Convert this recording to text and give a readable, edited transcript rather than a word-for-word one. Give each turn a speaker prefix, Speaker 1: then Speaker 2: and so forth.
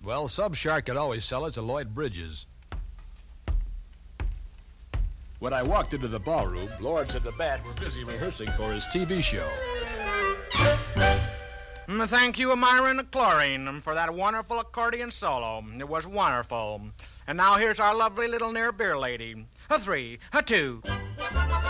Speaker 1: Well, Subshark could always sell it to Lloyd Bridges. When I walked into the ballroom, Lawrence and the band were busy rehearsing for his TV show.
Speaker 2: Thank you, Myron Chlorine, for that wonderful accordion solo. It was wonderful. And now here's our lovely little near beer lady. A 3, a 2.